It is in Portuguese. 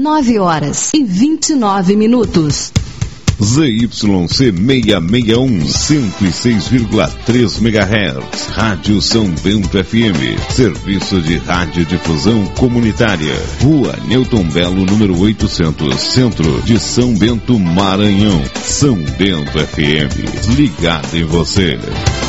9h29. ZYC 661, 106,3 MHz, Rádio São Bento FM, serviço de radiodifusão comunitária, Rua Newton Belo, número 800, Centro de São Bento, Maranhão. São Bento FM, ligado em você.